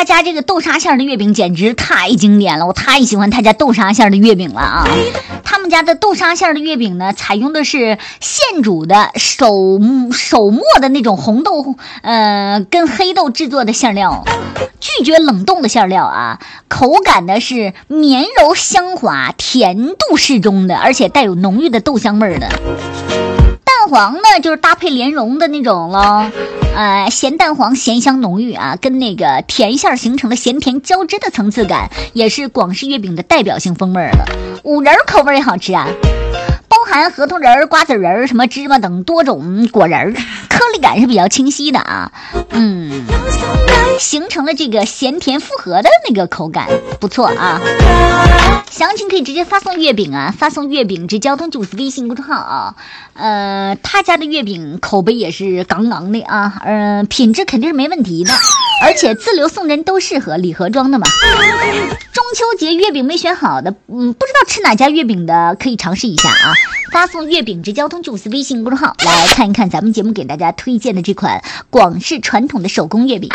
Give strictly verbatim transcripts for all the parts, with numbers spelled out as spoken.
家这个豆沙馅的月饼简直太经典了，我太喜欢他家豆沙馅的月饼了啊！他们家的豆沙馅的月饼呢，采用的是现煮的手手磨的那种红豆呃跟黑豆制作的馅料，拒绝冷冻的馅料啊，口感呢是绵柔香滑，甜度适中的，而且带有浓郁的豆香味的。蛋黄呢就是搭配莲蓉的那种咯，呃，咸蛋黄咸香浓郁啊，跟那个甜馅形成了咸甜交织的层次感，也是广式月饼的代表性风味了。五仁口味也好吃啊，包含核桃仁、瓜子仁、什么芝麻等多种果仁，颗粒感是比较清晰的啊，嗯，形成了这个咸甜复合的那个口感，不错啊。详情可以直接发送月饼啊，发送月饼至交通九四微信公众号啊。呃，他家的月饼口碑也是杠杠的啊，呃，品质肯定是没问题的，而且自留送人都适合，礼盒装的嘛。中秋节月饼没选好的，嗯，不知道吃哪家月饼的，可以尝试一下啊。发送月饼至交通九四微信公众号来看一看咱们节目给大家推荐的这款广式传统的手工月饼。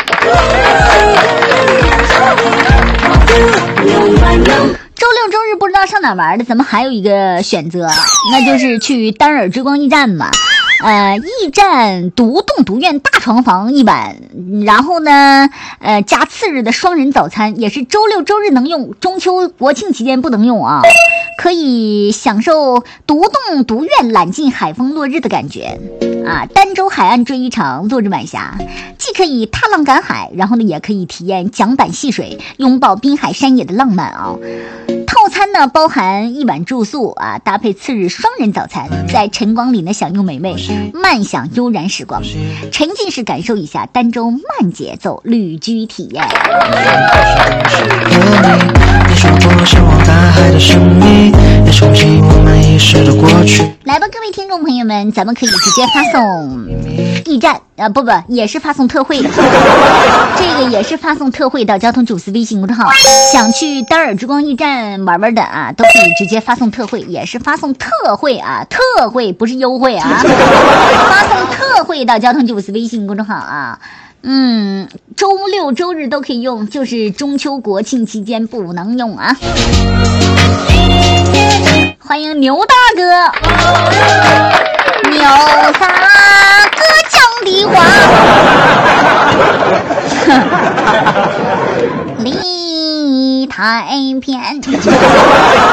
周六周日不知道上哪玩的，咱们还有一个选择，那就是去单耳追光驿站嘛。呃，驿站独栋独院大床房一晚，然后呢，呃，加次日的双人早餐，也是周六周日能用，中秋国庆期间不能用啊。可以享受独栋独院揽尽海风落日的感觉啊！儋州海岸追一场落日晚霞，既可以踏浪赶海，然后呢，也可以体验桨板戏水，拥抱滨海山野的浪漫啊！套餐呢包含一晚住宿啊，搭配次日双人早餐，在晨光里呢享用美味，慢享悠然时光，沉浸式感受一下儋州慢节奏旅居体验。来吧，各位听众朋友们，咱们可以直接发送驿站啊，不不，也是发送特惠的，这个也是发送特惠到交通九四微信公众号。想去单耳之光驿站玩玩的啊，都可以直接发送特惠，也是发送特惠啊，特惠不是优惠啊，发送特惠到交通九四微信公众号啊。嗯，周六周日都可以用，就是中秋国庆期间不能用啊。欢迎牛大哥，牛大哥讲的话，理太偏。